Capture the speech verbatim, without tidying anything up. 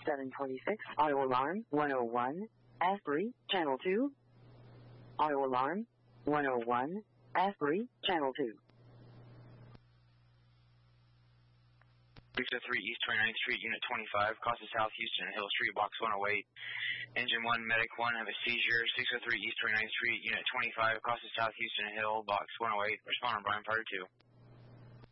seven twenty-six, auto alarm, one oh one, Asbury, channel two. Auto alarm, one oh one, Asbury, channel two. six oh three East twenty-ninth Street, Unit twenty-five, Costa South, Houston Hill Street, Box one oh eight. Engine one, Medic one, have a seizure. six oh three East twenty-ninth Street, Unit twenty-five, Costa South, Houston Hill, Box one oh eight. Responder Brian Party two.